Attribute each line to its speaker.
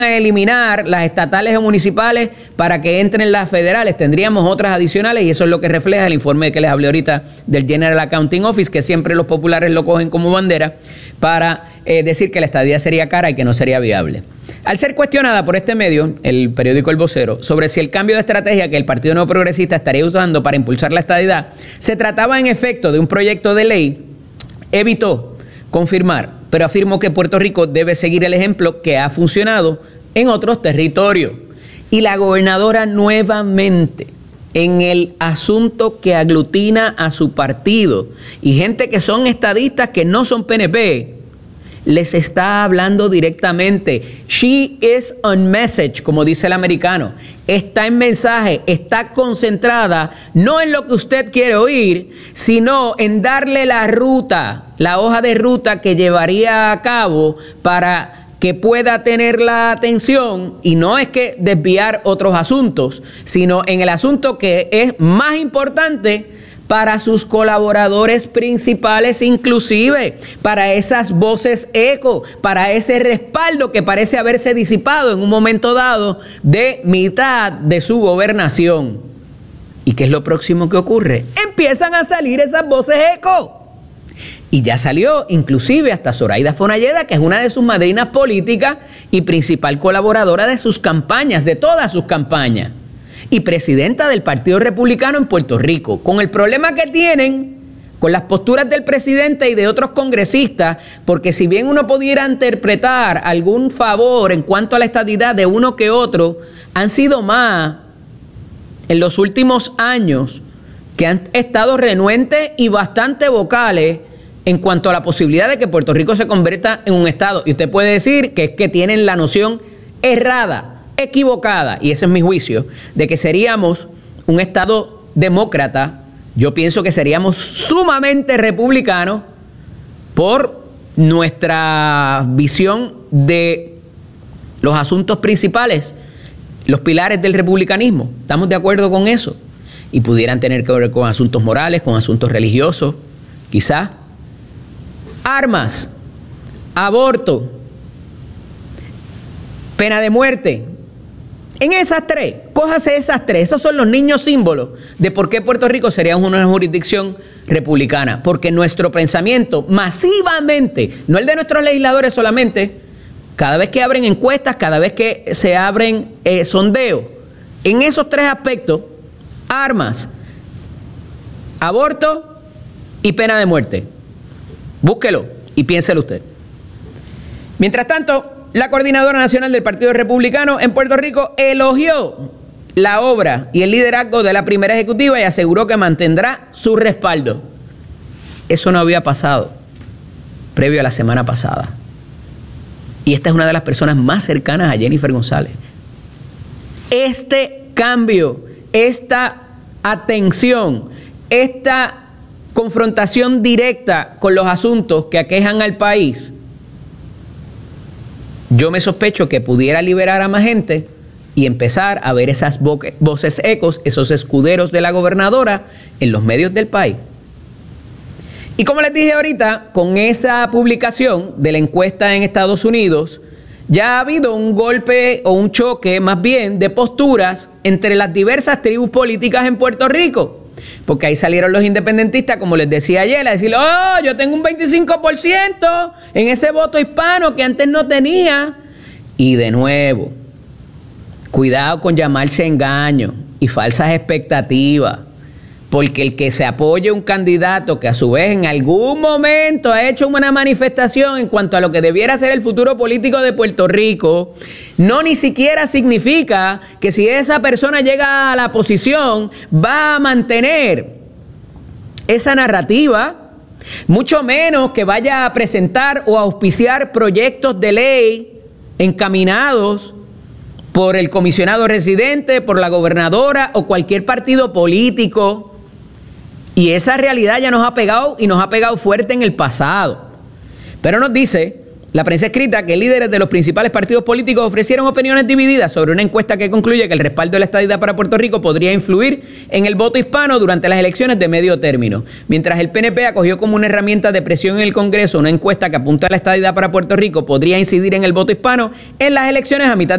Speaker 1: a eliminar las estatales o municipales para que entren las federales. Tendríamos otras adicionales y eso es lo que refleja el informe que les hablé ahorita del General Accounting Office, que siempre los populares lo cogen como bandera para decir que la estadía sería cara y que no sería viable. Al ser cuestionada por este medio, el periódico El Vocero, sobre si el cambio de estrategia que el Partido Nuevo Progresista estaría usando para impulsar la estadidad se trataba en efecto de un proyecto de ley, evitó confirmar, pero afirmó que Puerto Rico debe seguir el ejemplo que ha funcionado en otros territorios. Y la gobernadora nuevamente, en el asunto que aglutina a su partido y gente que son estadistas que no son PNP, les está hablando directamente. She is on message, como dice el americano. Está en mensaje, está concentrada no en lo que usted quiere oír, sino en darle la ruta, la hoja de ruta que llevaría a cabo para que pueda tener la atención, y no es que desviar otros asuntos, sino en el asunto que es más importante para sus colaboradores principales, inclusive para esas voces eco, para ese respaldo que parece haberse disipado en un momento dado de mitad de su gobernación. ¿Y qué es lo próximo que ocurre? Empiezan a salir esas voces eco. Y ya salió inclusive hasta Zoraida Fonalleda, que es una de sus madrinas políticas y principal colaboradora de sus campañas, de todas sus campañas, y presidenta del Partido Republicano en Puerto Rico, con el problema que tienen con las posturas del presidente y de otros congresistas, porque si bien uno pudiera interpretar algún favor en cuanto a la estadidad de uno que otro, han sido más en los últimos años que han estado renuentes y bastante vocales en cuanto a la posibilidad de que Puerto Rico se convierta en un estado. Y usted puede decir que es que tienen la noción errada, equivocada, y ese es mi juicio, de que seríamos un estado demócrata. Yo pienso que seríamos sumamente republicanos por nuestra visión de los asuntos principales, los pilares del republicanismo. ¿Estamos de acuerdo con eso? Y pudieran tener que ver con asuntos morales, con asuntos religiosos, quizás. Armas, aborto, pena de muerte. En esas tres, cójase esas tres. Esos son los niños símbolos de por qué Puerto Rico sería una jurisdicción republicana. Porque nuestro pensamiento masivamente, no el de nuestros legisladores solamente, cada vez que abren encuestas, cada vez que se abren sondeos, en esos tres aspectos, armas, aborto y pena de muerte. Búsquelo y piénselo usted. Mientras tanto, la Coordinadora Nacional del Partido Republicano en Puerto Rico elogió la obra y el liderazgo de la primera ejecutiva y aseguró que mantendrá su respaldo. Eso no había pasado previo a la semana pasada. Y esta es una de las personas más cercanas a Jennifer González. Este cambio, esta atención, esta confrontación directa con los asuntos que aquejan al país, yo me sospecho que pudiera liberar a más gente y empezar a ver esas voces ecos, esos escuderos de la gobernadora en los medios del país. Y como les dije ahorita, con esa publicación de la encuesta en Estados Unidos, ya ha habido un golpe o un choque más bien de posturas entre las diversas tribus políticas en Puerto Rico. Porque ahí salieron los independentistas, como les decía ayer, a decir, oh, yo tengo un 25% en ese voto hispano que antes no tenía. Y de nuevo, cuidado con llamarse engaño y falsas expectativas. Porque el que se apoye a un candidato que a su vez en algún momento ha hecho una manifestación en cuanto a lo que debiera ser el futuro político de Puerto Rico, no ni siquiera significa que si esa persona llega a la posición va a mantener esa narrativa, mucho menos que vaya a presentar o a auspiciar proyectos de ley encaminados por el comisionado residente, por la gobernadora o cualquier partido político. Y esa realidad ya nos ha pegado y nos ha pegado fuerte en el pasado. Pero nos dice la prensa escrita que líderes de los principales partidos políticos ofrecieron opiniones divididas sobre una encuesta que concluye que el respaldo de la estadidad para Puerto Rico podría influir en el voto hispano durante las elecciones de medio término. Mientras el PNP acogió como una herramienta de presión en el Congreso una encuesta que apunta a la estadidad para Puerto Rico podría incidir en el voto hispano en las elecciones a mitad